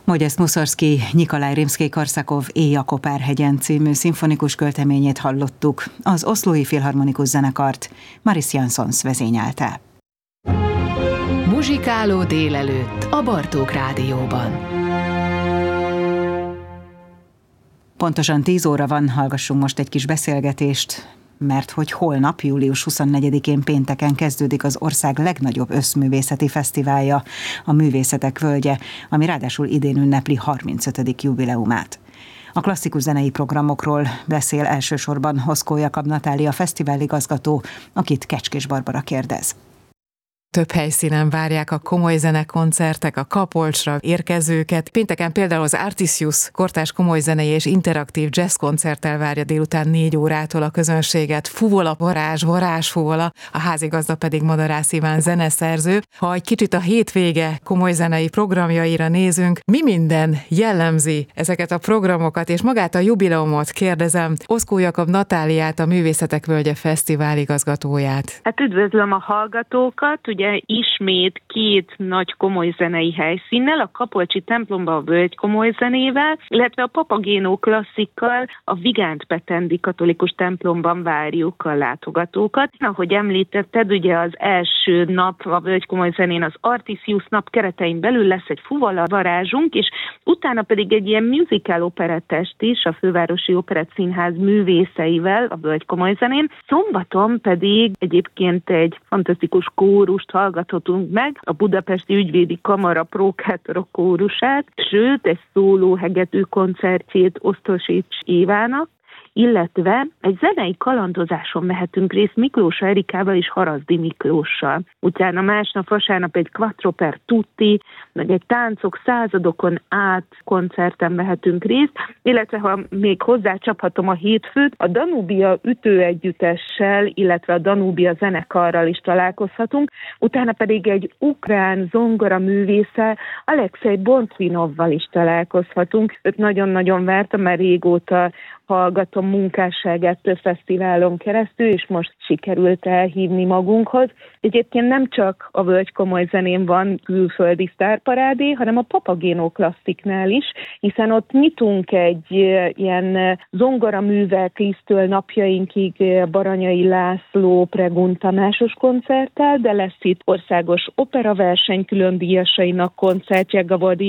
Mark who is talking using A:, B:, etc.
A: Modest Mussorgsky Nyikolaj Rimszkij-Korsakov Éjjak Opárhegyen című szimfonikus költeményét hallottuk. Az Oszlói Filharmonikus Zenekart Maris Jansons vezényelte.
B: Muzsikáló délelőtt a Bartók Rádióban.
A: Pontosan 10 óra van, hallgassunk most egy kis beszélgetést, mert hogy holnap, július 24-én pénteken kezdődik az ország legnagyobb összművészeti fesztiválja, a Művészetek Völgye, ami ráadásul idén ünnepli 35. jubileumát. A klasszikus zenei programokról beszél elsősorban Hoszkó Jakab Natália fesztiváligazgató, akit Kecskés Barbara kérdez.
C: Több helyszínen várják a komoly zenekoncertek, a Kapolcsra érkezőket. Pénteken például az Artisius kortárs komoly zenei és interaktív jazz koncerttel várja délután 4 órától a közönséget. Fuvola Varázs Fuvola, a házigazda pedig Madarász Iván zeneszerző. Ha egy kicsit a hétvége komoly zenei programjaira nézünk, mi minden jellemzi ezeket a programokat, és magát a jubileumot kérdezem Hoszkó Jakab Natáliát, a Művészetek Völgye fesztivál igazgatóját.
D: Hát üdvözlöm a hallgatókat, ugye ismét 2 nagy komoly zenei helyszínnel, a Kapolcsi templomba a Völgy komoly zenével, illetve a Papagéno klasszikkal a Vigánt Petendi katolikus templomban várjuk a látogatókat. Ahogy említetted, ugye az első nap a Völgy komoly zenén az Artisius nap keretein belül lesz egy fuvola varázsunk, és utána pedig egy ilyen musical operettest is a Fővárosi Operett Színház művészeivel a Völgy komoly zenén. Szombaton pedig egyébként egy fantasztikus kórust hallgathatunk meg, a Budapesti Ügyvédi Kamara prókátorok kórusát, sőt egy szóló hegetű koncertjét Osztosics Évának, illetve egy zenei kalandozáson mehetünk részt Miklós Erikával és Haraszdi Miklóssal. Utána másnap vasárnap egy Quattro per Tutti, meg egy táncok századokon át koncerten mehetünk részt, illetve ha még hozzácsaphatom a hétfőt, a Danubia ütőegyüttessel, illetve a Danubia zenekarral is találkozhatunk, utána pedig egy ukrán zongora művésszel, Alexei Bontvinovval is találkozhatunk. Őt nagyon-nagyon vártam, mert régóta hallgatom munkásságát több fesztiválon keresztül, és most sikerült elhívni magunkhoz. Egyébként nem csak a Völgy komoly zenén van külföldi sztárparádé, hanem a Papagéno klassziknál is, hiszen ott nyitunk egy ilyen zongoraművek Lisztől napjainkig Baranyai László Pregun Tamásos koncerttel, de lesz itt országos operaverseny különdíjasainak koncertje, Gavardi